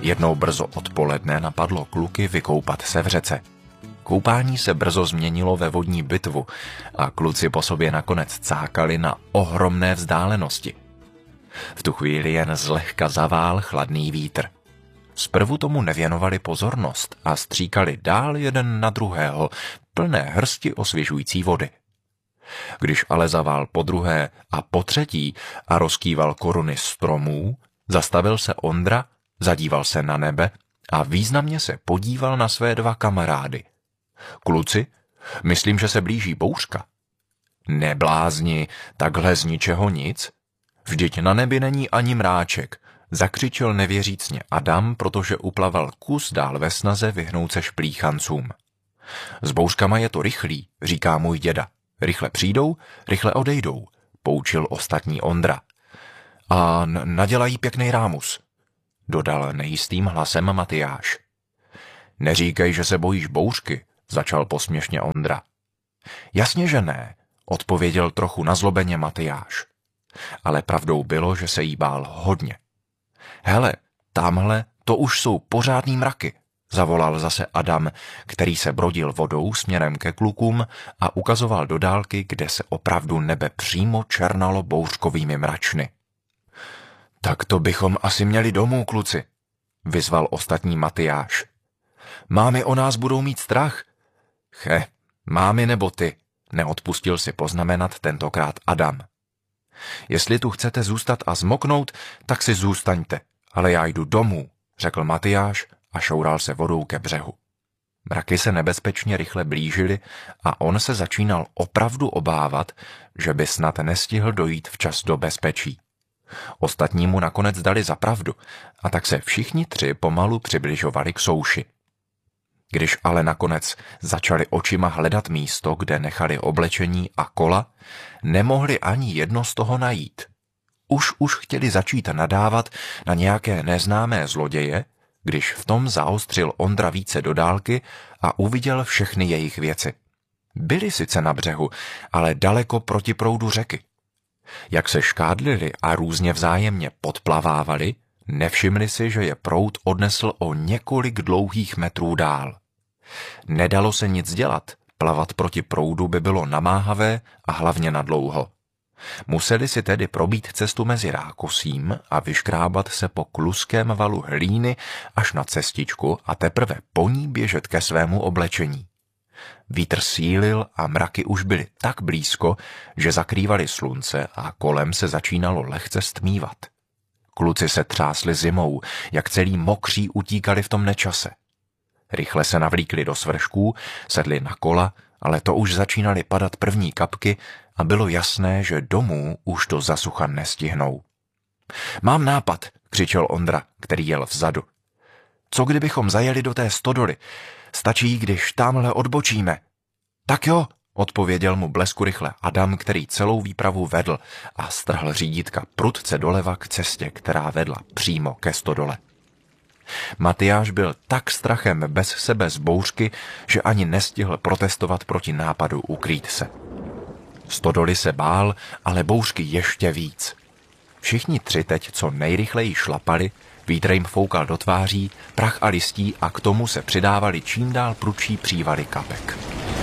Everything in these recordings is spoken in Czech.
Jednou brzo odpoledne napadlo kluky vykoupat se v řece. Koupání se brzo změnilo ve vodní bitvu a kluci po sobě nakonec cákali na ohromné vzdálenosti. V tu chvíli jen zlehka zavál chladný vítr. Zprvu tomu nevěnovali pozornost a stříkali dál jeden na druhého, plné hrsti osvěžující vody. Když ale zavál podruhé a potřetí a rozkýval koruny stromů, zastavil se Ondra, zadíval se na nebe a významně se podíval na své dva kamarády. Kluci, myslím, že se blíží bouřka. Neblázni, takhle z ničeho nic? Vždyť na nebi není ani mráček, zakřičel nevěřícně Adam, protože uplaval kus dál ve snaze vyhnout se šplíchancům. S bouřkama je to rychlý, říká můj děda. Rychle přijdou, rychle odejdou, poučil ostatní Ondra. A nadělají pěkný rámus, dodal nejistým hlasem Matyáš. Neříkej, že se bojíš bouřky, začal posměšně Ondra. Jasně, že ne, odpověděl trochu nazlobeně Matyáš. Ale pravdou bylo, že se jí bál hodně. Hele, tamhle to už jsou pořádný mraky, zavolal zase Adam, který se brodil vodou směrem ke klukům a ukazoval do dálky, kde se opravdu nebe přímo černalo bouřkovými mračny. Tak to bychom asi měli domů, kluci, vyzval ostatní Matyáš. Mámy o nás budou mít strach. Mámy nebo ty, neodpustil si poznamenat tentokrát Adam. Jestli tu chcete zůstat a zmoknout, tak si zůstaňte, ale já jdu domů, řekl Matyáš a šoural se vodou ke břehu. Mraky se nebezpečně rychle blížily a on se začínal opravdu obávat, že by snad nestihl dojít včas do bezpečí. Ostatní mu nakonec dali za pravdu a tak se všichni tři pomalu přibližovali k souši. Když ale nakonec začali očima hledat místo, kde nechali oblečení a kola, nemohli ani jedno z toho najít. Už chtěli začít nadávat na nějaké neznámé zloděje, když v tom zaostřil Ondra více do dálky a uviděl všechny jejich věci. Byli sice na břehu, ale daleko proti proudu řeky. Jak se škádlili a různě vzájemně podplavávali, nevšimli si, že je proud odnesl o několik dlouhých metrů dál. Nedalo se nic dělat, plavat proti proudu by bylo namáhavé a hlavně nadlouho. Museli si tedy probít cestu mezi rákosím a vyškrábat se po kluském valu hlíny až na cestičku a teprve po ní běžet ke svému oblečení. Vítr sílil a mraky už byly tak blízko, že zakrývaly slunce a kolem se začínalo lehce stmívat. Kluci se třásli zimou, jak celý mokří utíkali v tom nečase. Rychle se navlíkli do svršků, sedli na kola, ale to už začínaly padat první kapky a bylo jasné, že domů už to za sucha nestihnou. Mám nápad, křičel Ondra, který jel vzadu. Co kdybychom zajeli do té stodoly? Stačí, když tamhle odbočíme. Tak jo, odpověděl mu bleskurychle Adam, který celou výpravu vedl a strhl řídítka prudce doleva k cestě, která vedla přímo ke stodole. Matyáš byl tak strachem bez sebe z bouřky, že ani nestihl protestovat proti nápadu ukrýt se. Stodoly se bál, ale bouřky ještě víc. Všichni tři teď co nejrychleji šlapali, vítr jim foukal do tváří, prach a listí a k tomu se přidávali čím dál prudší přívaly kapek.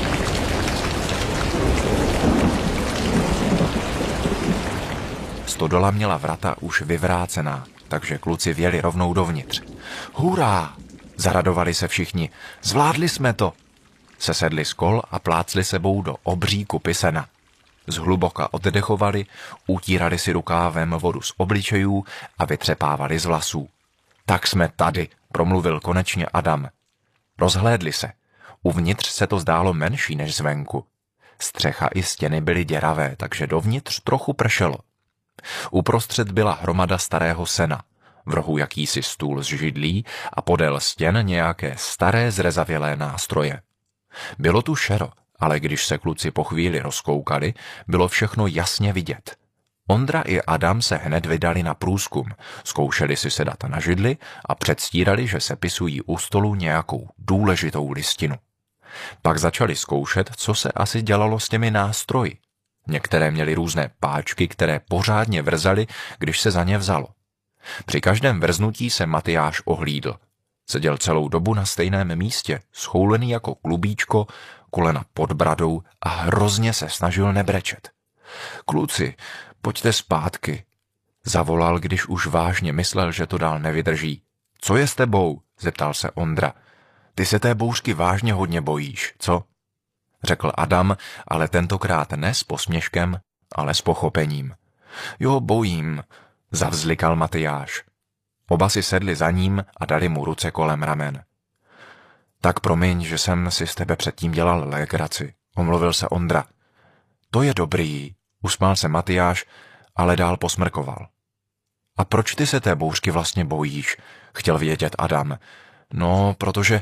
Stodola měla vrata už vyvrácená, takže kluci vjeli rovnou dovnitř. Hurá! Zaradovali se všichni. Zvládli jsme to! Sesedli z kol a plácli sebou do obří kupy sena. Zhluboka oddechovali, utírali si rukávem vodu z obličejů a vytřepávali z vlasů. Tak jsme tady, promluvil konečně Adam. Rozhlédli se. Uvnitř se to zdálo menší než zvenku. Střecha i stěny byly děravé, takže dovnitř trochu pršelo. Uprostřed byla hromada starého sena, v rohu jakýsi stůl z židlí a podél stěn nějaké staré zrezavělé nástroje. Bylo tu šero, ale když se kluci po chvíli rozkoukali, bylo všechno jasně vidět. Ondra i Adam se hned vydali na průzkum, zkoušeli si sedat na židli a předstírali, že sepisují u stolu nějakou důležitou listinu. Pak začali zkoušet, co se asi dělalo s těmi nástroji. Některé měly různé páčky, které pořádně vrzaly, když se za ně vzalo. Při každém vrznutí se Matyáš ohlídl. Seděl celou dobu na stejném místě, schoulený jako klubíčko, kolena pod bradou a hrozně se snažil nebrečet. Kluci, pojďte zpátky, zavolal, když už vážně myslel, že to dál nevydrží. Co je s tebou? Zeptal se Ondra. Ty se té bouřky vážně hodně bojíš, co? Řekl Adam, ale tentokrát ne s posměškem, ale s pochopením. Jo, bojím, zavzlikal Matyáš. Oba si sedli za ním a dali mu ruce kolem ramen. Tak promiň, že jsem si z tebe předtím dělal legraci, omluvil se Ondra. To je dobrý, usmál se Matyáš, ale dál posmrkoval. A proč ty se té bouřky vlastně bojíš? Chtěl vědět Adam. No, protože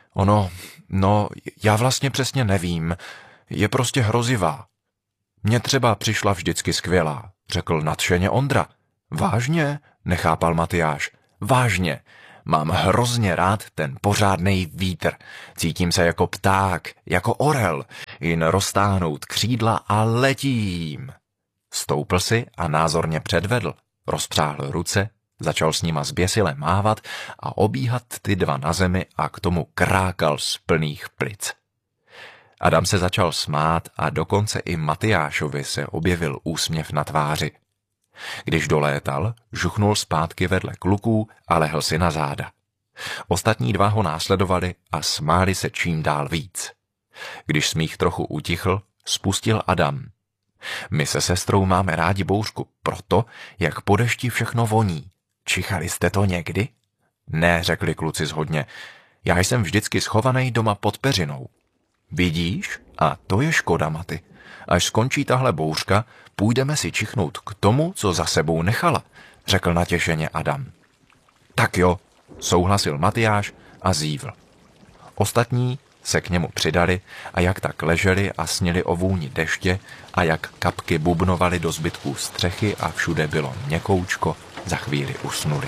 já vlastně přesně nevím. Je prostě hrozivá. Mně třeba přišla vždycky skvělá, řekl nadšeně Ondra. Vážně? Nechápal Matyáš. Vážně. Mám hrozně rád ten pořádnej vítr. Cítím se jako pták, jako orel. Jen roztáhnout křídla a letím. Stoupl si a názorně předvedl. Rozpřáhl ruce, začal s nima zběsile mávat a obíhat ty dva na zemi a k tomu krákal z plných plic. Adam se začal smát a dokonce i Matyášovi se objevil úsměv na tváři. Když dolétal, žuchnul zpátky vedle kluků a lehl si na záda. Ostatní dva ho následovali a smáli se čím dál víc. Když smích trochu utichl, spustil Adam. My se sestrou máme rádi bouřku proto, jak po dešti všechno voní. Čichali jste to někdy? Ne, řekli kluci shodně. Já jsem vždycky schovaný doma pod peřinou. Vidíš? A to je škoda, Maty. Až skončí tahle bouřka, půjdeme si čichnout k tomu, co za sebou nechala, řekl natěšeně Adam. Tak jo, souhlasil Matyáš a zívl. Ostatní se k němu přidali a jak tak leželi a snili o vůni deště a jak kapky bubnovaly do zbytků střechy a všude bylo měkoučko, za chvíli usnuli.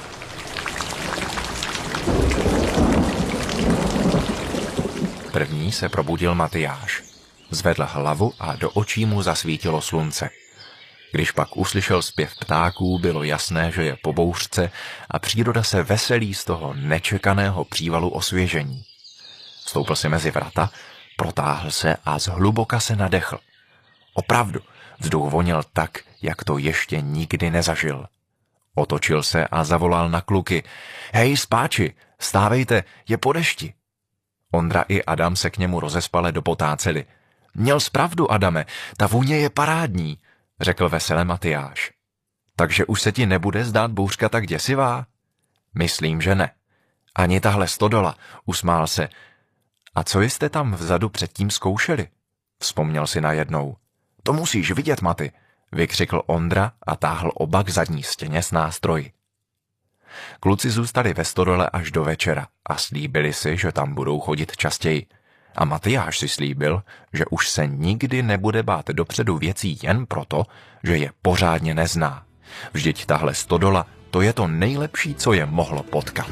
První se probudil Matyáš. Zvedl hlavu a do očí mu zasvítilo slunce. Když pak uslyšel zpěv ptáků, bylo jasné, že je po bouřce a příroda se veselí z toho nečekaného přívalu osvěžení. Stoupl si mezi vrata, protáhl se a zhluboka se nadechl. Opravdu, vzduch voněl tak, jak to ještě nikdy nezažil. Otočil se a zavolal na kluky. Hej, spáči, stávejte, je po dešti. Ondra i Adam se k němu rozespale dopotáceli. Měl zpravdu, Adame, ta vůně je parádní, řekl vesele Matyáš. Takže už se ti nebude zdát bouřka tak děsivá? Myslím, že ne. Ani tahle stodola, usmál se. A co jste tam vzadu předtím zkoušeli? Vzpomněl si najednou. To musíš vidět, Maty, vykřikl Ondra a táhl oba k zadní stěně s nástroji. Kluci zůstali ve stodole až do večera a slíbili si, že tam budou chodit častěji. A Matyáš si slíbil, že už se nikdy nebude bát dopředu věcí jen proto, že je pořádně nezná. Vždyť tahle stodola, to je to nejlepší, co je mohlo potkat.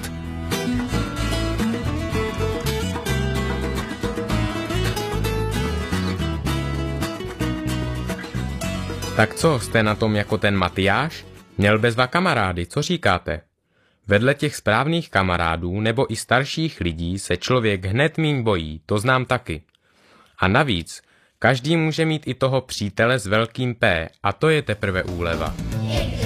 Tak co, jste na tom jako ten Matyáš? Měl bezva kamarády, co říkáte? Vedle těch správných kamarádů nebo i starších lidí se člověk hned míň bojí, to znám taky. A navíc, každý může mít i toho přítele s velkým P a to je teprve úleva.